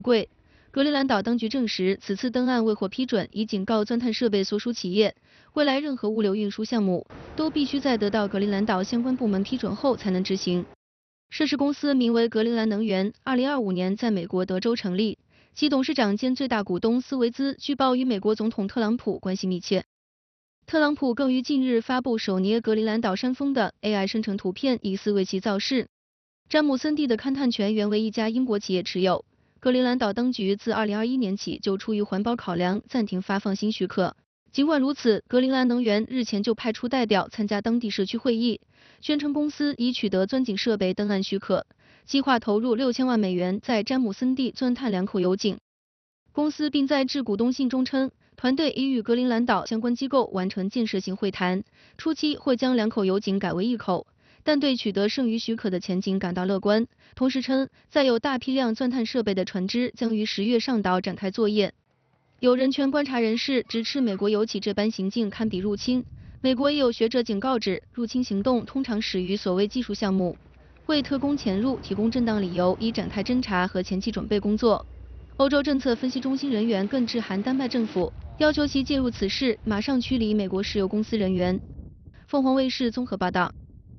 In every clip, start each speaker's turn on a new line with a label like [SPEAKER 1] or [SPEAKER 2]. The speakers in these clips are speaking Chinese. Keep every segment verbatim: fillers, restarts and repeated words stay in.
[SPEAKER 1] 贵。格陵兰岛当局证实，此次登岸未获批准，已警告钻探设备所属企业，未来任何物流运输项目都必须在得到格陵兰岛相关部门批准后才能执行。涉事公司名为格陵兰能源，二零二五年在美国德州成立，其董事长兼最大股东斯维兹据报与美国总统特朗普关系密切。特朗普更于近日发布手捏格陵兰岛山峰的 A I 生成图片，疑似为其造势。詹姆森地的勘探权原为一家英国企业持有。格陵兰岛当局自二零二一年起就出于环保考量暂停发放新许可。尽管如此，格陵兰能源日前就派出代表参加当地社区会议，宣称公司已取得钻井设备登岸许可，计划投入六千万美元在詹姆森地钻探两口油井。公司并在致股东信中称，团队已与格陵兰岛相关机构完成建设性会谈，初期会将两口油井改为一口，但对取得剩余许可的前景感到乐观。同时称，载有大批量钻探设备的船只将于十月上岛展开作业。有人权观察人士直斥美国油企这般行径堪比入侵。美国也有学者警告指，入侵行动通常始于所谓技术项目，为特工潜入提供正当理由，以展开侦查和前期准备工作。欧洲政策分析中心人员更致函丹麦政府，要求其介入此事，马上驱离美国石油公司人员。凤凰卫视综合报道。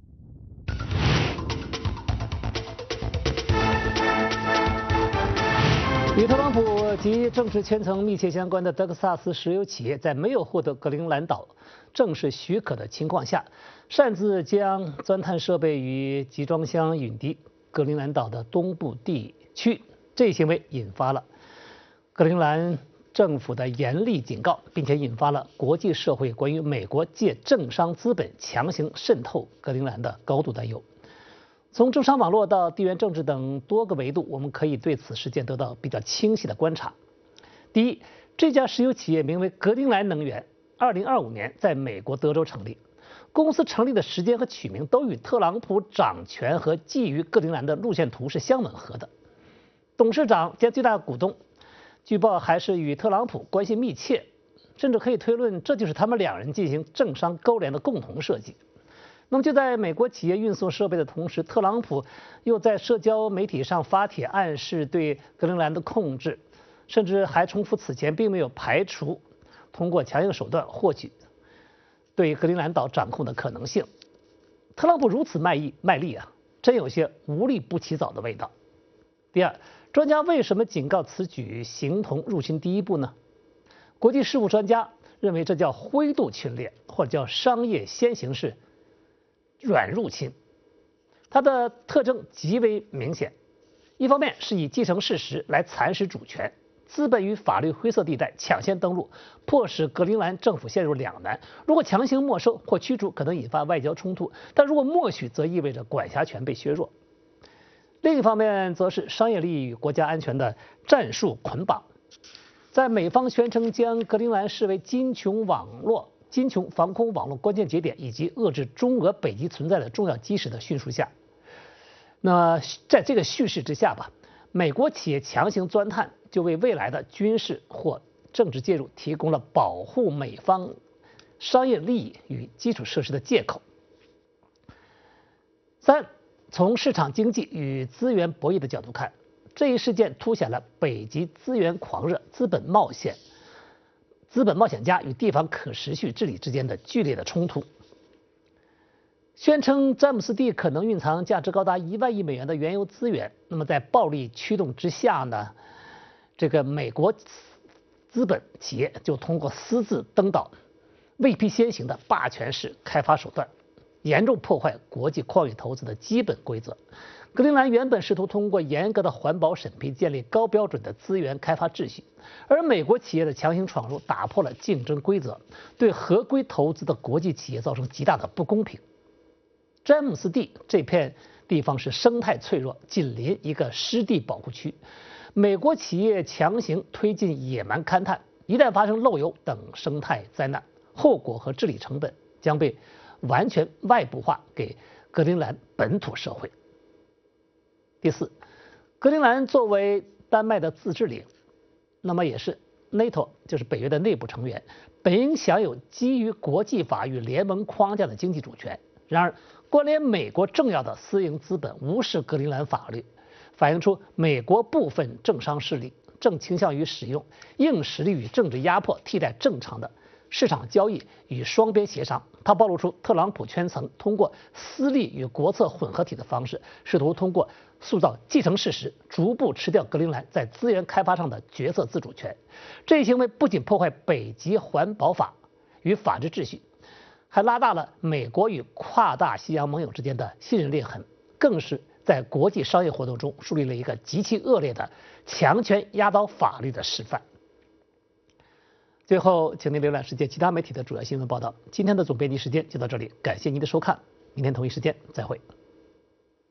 [SPEAKER 2] 与特朗普及政治圈层密切相关的德克萨斯石油企业，在没有获得格陵兰岛正式许可的情况下，擅自将钻探设备与集装箱运抵格陵兰岛的东部地区，这一行为引发了格陵兰政府的严厉警告，并且引发了国际社会关于美国借政商资本强行渗透格陵兰的高度担忧。从政商网络到地缘政治等多个维度，我们可以对此事件得到比较清晰的观察。第一，这家石油企业名为格陵兰能源，二零二五年在美国德州成立。公司成立的时间和取名都与特朗普掌权和觊觎格陵兰的路线图是相吻合的。董事长兼最大股东，据报还是与特朗普关系密切，甚至可以推论这就是他们两人进行政商勾连的共同设计。那么就在美国企业运送设备的同时，特朗普又在社交媒体上发帖暗示对格陵兰的控制，甚至还重复此前并没有排除通过强硬手段获取对格陵兰岛掌控的可能性。特朗普如此卖力卖力啊，真有些无利不起早的味道。第二，专家为什么警告此举形同入侵第一步呢？国际事务专家认为这叫灰度侵略，或者叫商业先行式软入侵。它的特征极为明显，一方面是以继承事实来蚕食主权，资本与法律灰色地带抢先登陆，迫使格陵兰政府陷入两难。如果强行没收或驱逐，可能引发外交冲突；但如果默许，则意味着管辖权被削弱。另一方面，则是商业利益与国家安全的战术捆绑。在美方宣称将格陵兰视为金琼网络、金琼防空网络关键节点以及遏制中俄北极存在的重要基石的叙述下，那在这个叙事之下吧，美国企业强行钻探，就为未来的军事或政治介入提供了保护美方商业利益与基础设施的借口。三，从市场经济与资源博弈的角度看，这一事件凸显了北极资源狂热、资本冒险、资本冒险家与地方可持续治理之间的剧烈的冲突。宣称詹姆斯地可能蕴藏价值高达一万亿美元的原油资源，那么在暴力驱动之下呢，这个美国资本企业就通过私自登岛、未批先行的霸权式开发手段，严重破坏国际矿业投资的基本规则。格陵兰原本试图通过严格的环保审批建立高标准的资源开发秩序，而美国企业的强行闯入打破了竞争规则，对合规投资的国际企业造成极大的不公平。詹姆斯地这片地方是生态脆弱，紧邻一个湿地保护区，美国企业强行推进野蛮勘探，一旦发生漏油等生态灾难，后果和治理成本将被完全外部化给格陵兰本土社会。第四，格陵兰作为丹麦的自治领，那么也是 NATO 就是北约的内部成员，本应享有基于国际法与联盟框架的经济主权。然而，关联美国重要的私营资本无视格陵兰法律， 反映出美国部分政商势力正倾向于使用硬实力与政治压迫替代正常的市场交易与双边协商。它暴露出特朗普圈层通过私利与国策混合体的方式，试图通过塑造既成事实，逐步吃掉格陵兰在资源开发上的决策自主权。这一行为不仅破坏北极环保法与法治秩序，还拉大了美国与跨大西洋盟友之间的信任裂痕，更是在国际商业活动中树立了一个极其恶劣的强权压倒法律的示范。最后，请您浏览世界其他媒体的主要新闻报道。今天的总编辑时间就到这里，感谢您的收看，明天同一时间再会。